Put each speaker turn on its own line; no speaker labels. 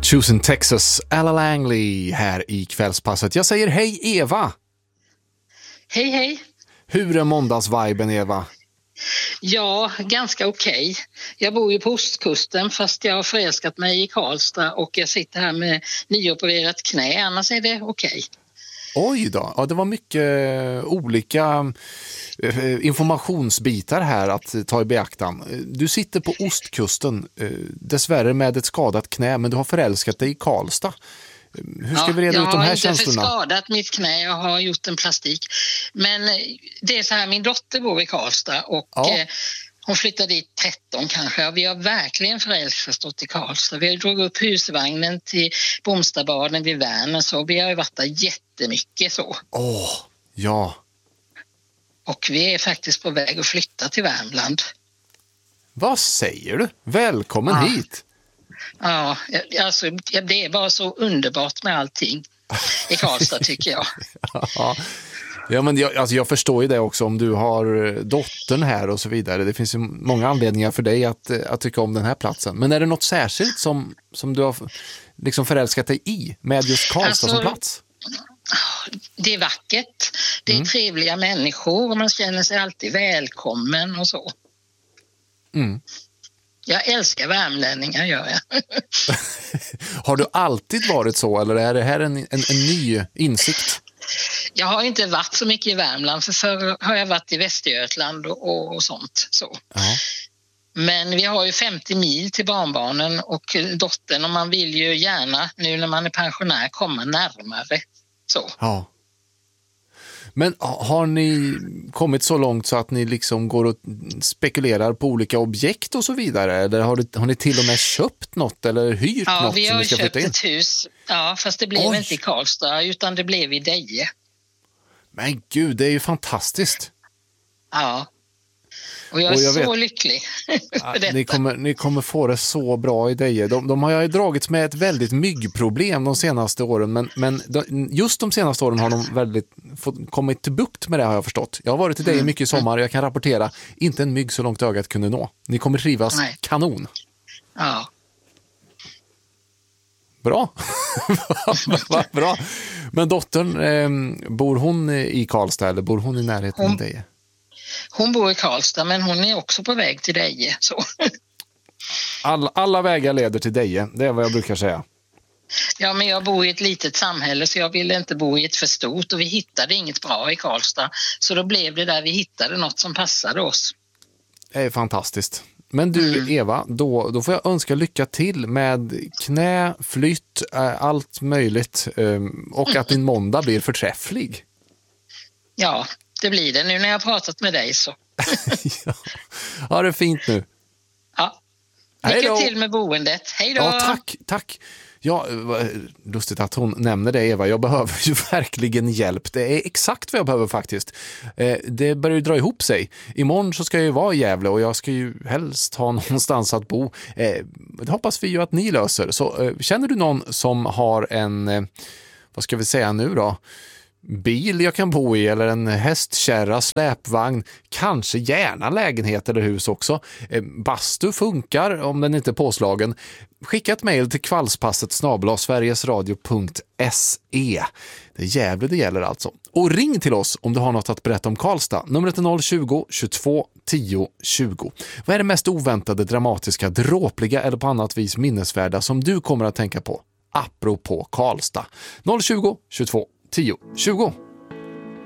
Choosing Texas, Ella Langley här i kvällspasset. Jag säger hej Eva!
Hej hej!
Hur är måndagsviben Eva?
Ja, ganska okej. Jag bor ju på ostkusten fast jag har förälskat mig i Karlstad och jag sitter här med nyopererat knä, annars är det okej.
Oj då, ja, det var mycket olika informationsbitar här att ta i beaktan. Du sitter på ostkusten, dessvärre med ett skadat knä, men du har förälskat dig i Karlstad. Hur ska vi reda ut de här känslorna?
Jag har inte skadat mitt knä, jag har gjort en plastik. Men det är så här, min dotter bor i Karlstad och hon flyttade dit 13 kanske. Vi har verkligen förälskat i Karlstad. Vi drog upp husvagnen till Bomstabaden vid Värnen, så vi har ju varit där jättemycket så.
Ja.
Och vi är faktiskt på väg att flytta till Värmland.
Vad säger du? Välkommen hit!
Ja, alltså det är bara så underbart med allting i Karlstad tycker jag.
Ja, men jag förstår ju det också om du har dottern här och så vidare. Det finns ju många anledningar för dig att tycka om den här platsen. Men är det något särskilt som du har liksom förälskat dig i med just Karlstad som plats?
Det är vackert, det är trevliga människor och man känner sig alltid välkommen och så. Mm. Jag älskar värmlänningar, gör jag.
Har du alltid varit så eller är det här en ny insikt?
Jag har inte varit så mycket i Värmland, för förr har jag varit i Västergötland och sånt. Så. Men vi har ju 50 mil till barnbarnen och dottern, och man vill ju gärna nu när man är pensionär komma närmare. Så. Ja.
Men har ni kommit så långt så att ni liksom går och spekulerar på olika objekt och så vidare? Eller har ni till och med köpt något eller hyrt något?
Ja, vi har
som
köpt ett hus. Ja, fast det blev inte i Karlstad utan det blev i Deje.
Men gud, det är ju fantastiskt.
Ja. Och jag är så lycklig för detta.
Ni kommer få det så bra i Deje. De har ju dragits med ett väldigt myggproblem de senaste åren. Men just de senaste åren har de väldigt kommit till bukt med det, har jag förstått. Jag har varit i Deje mycket i sommar och jag kan rapportera inte en mygg så långt ögat kunde nå. Ni kommer trivas kanon.
Ja.
Bra. Bra. Men dottern, bor hon i Karlstad eller bor hon i närheten av Deje?
Hon bor i Karlstad, men hon är också på väg till Deje. Så.
Alla vägar leder till Deje, det är vad jag brukar säga.
Ja, men jag bor i ett litet samhälle så jag ville inte bo i ett för stort och vi hittade inget bra i Karlstad. Så då blev det där vi hittade något som passade oss.
Det är fantastiskt. Men du Eva, då får jag önska lycka till med knä, flytt, allt möjligt och att din måndag blir förträfflig.
Ja, det blir det nu när jag har pratat med dig så.
Ja, det är fint nu.
Ja, lycka till med boendet. Hej då!
Ja, tack. Ja, lustigt att hon nämner det, Eva. Jag behöver ju verkligen hjälp. Det är exakt vad jag behöver faktiskt. Det börjar ju dra ihop sig. Imorgon så ska jag ju vara i Gävle och jag ska ju helst ha någonstans att bo. Det hoppas vi ju att ni löser. Så känner du någon som har en, vad ska vi säga nu då? Bil jag kan bo i eller en hästkärra, släpvagn, kanske gärna lägenhet eller hus också. Bastu funkar om den inte är påslagen. Skicka ett mejl till kvällspasset@sverigesradio.se. Det är Gävle det gäller alltså. Och ring till oss om du har något att berätta om Karlstad. Numret är 020 22 10 20. Vad är det mest oväntade, dramatiska, dråpliga eller på annat vis minnesvärda som du kommer att tänka på apropå Karlstad? 020 22 10 20.